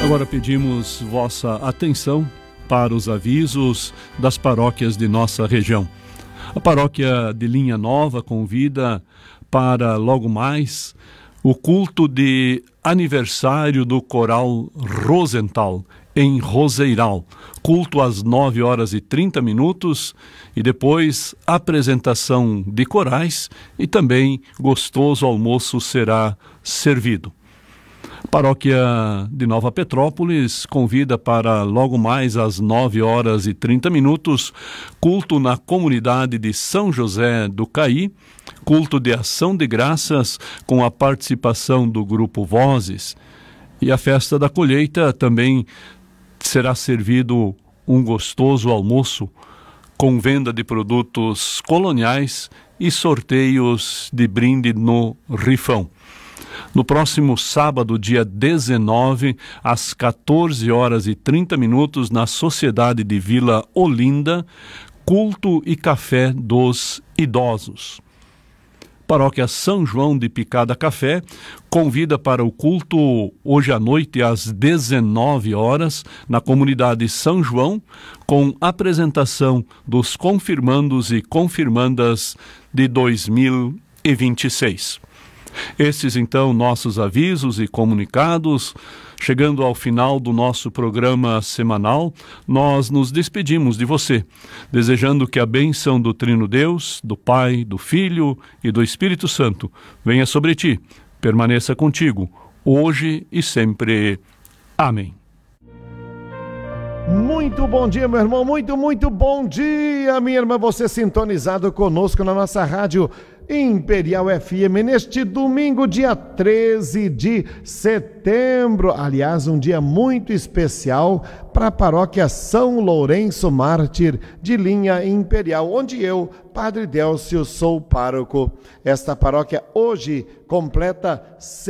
Agora pedimos vossa atenção para os avisos das paróquias de nossa região. A paróquia de Linha Nova convida para logo mais o culto de aniversário do Coral Rosenthal, em Roseiral. Culto às 9h30 e depois apresentação de corais e também gostoso almoço será servido. A paróquia de Nova Petrópolis convida para logo mais às 9h30, culto na comunidade de São José do Caí, culto de ação de graças com a participação do grupo Vozes. E a festa da colheita também será servido um gostoso almoço com venda de produtos coloniais e sorteios de brinde no rifão. No próximo sábado, dia 19, às 14h30, na Sociedade de Vila Olinda, culto e café dos idosos. Paróquia São João de Picada Café convida para o culto hoje à noite às 19h na comunidade São João, com apresentação dos confirmandos e confirmandas de 2026. Esses, então, nossos avisos e comunicados. Chegando ao final do nosso programa semanal, nós nos despedimos de você, desejando que a bênção do Trino Deus, do Pai, do Filho e do Espírito Santo venha sobre ti, permaneça contigo, hoje e sempre. Amém. Muito bom dia, meu irmão, muito bom dia, minha irmã, você sintonizado conosco na nossa rádio Imperial FM, neste domingo, dia 13 de setembro, aliás, um dia muito especial para a paróquia São Lourenço Mártir de Linha Imperial, onde eu, Padre Délcio, sou pároco. Esta paróquia hoje completa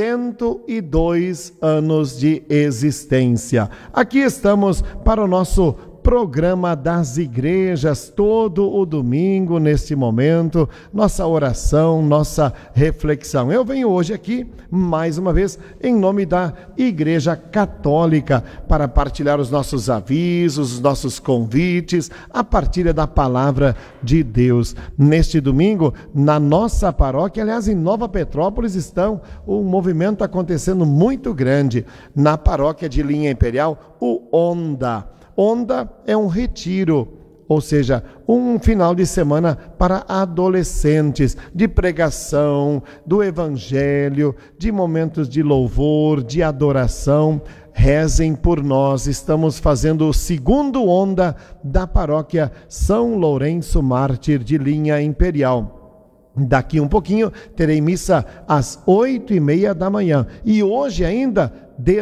102 anos de existência. Aqui estamos para o nosso programa das igrejas, todo o domingo, neste momento, nossa oração, nossa reflexão. Eu venho hoje aqui, mais uma vez, em nome da Igreja Católica, para partilhar os nossos avisos, os nossos convites, a partilha da Palavra de Deus. Neste domingo, na nossa paróquia, aliás, em Nova Petrópolis, estão um movimento acontecendo muito grande. Na paróquia de Linha Imperial, o Onda. Onda é um retiro, ou seja, um final de semana para adolescentes, de pregação, do evangelho, de momentos de louvor, de adoração. Rezem por nós, estamos fazendo o segundo Onda da paróquia São Lourenço Mártir de Linha Imperial. Daqui um pouquinho terei missa às 8h30 da manhã e hoje ainda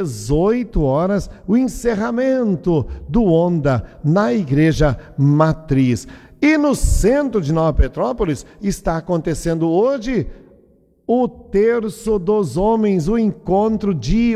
18 horas, o encerramento do Onda na Igreja Matriz. E no centro de Nova Petrópolis está acontecendo hoje o Terço dos Homens, o encontro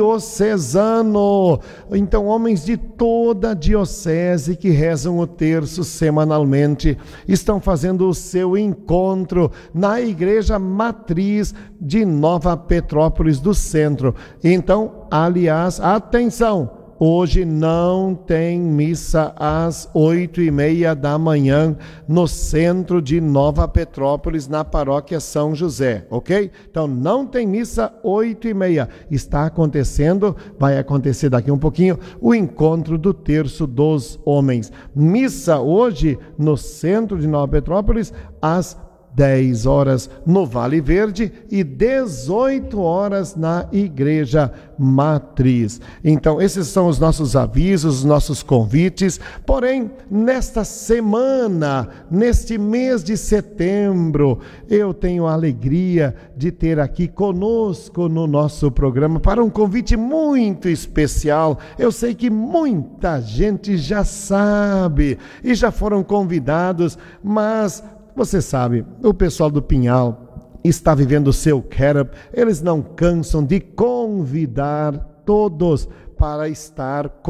diocesano. Então, homens de toda a diocese que rezam o terço semanalmente estão fazendo o seu encontro na Igreja Matriz de Nova Petrópolis do Centro. Então, aliás, atenção! Hoje não tem missa às 8h30 da manhã no centro de Nova Petrópolis, na paróquia São José, ok? Então não tem missa 8h30. Está acontecendo, vai acontecer daqui um pouquinho, o encontro do Terço dos Homens. Missa hoje no centro de Nova Petrópolis às 10 horas no Vale Verde e 18 horas na Igreja Matriz. Então, esses são os nossos avisos, os nossos convites. Porém, nesta semana, neste mês de setembro, eu tenho a alegria de ter aqui conosco no nosso programa para um convite muito especial. Eu sei que muita gente já sabe e já foram convidados, mas você sabe, o pessoal do Pinhal está vivendo o seu Care Up, eles não cansam de convidar todos para estar